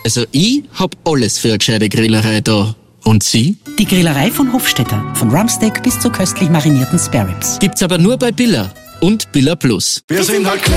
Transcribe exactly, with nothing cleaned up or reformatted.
Also ich hab alles für eine gescheite Grillerei da. Und Sie? Die Grillerei von Hofstetter. Von Rumpsteak bis zu köstlich marinierten Spare Ribs. Gibt's aber nur bei Billa und Billa Plus. Wir sind halt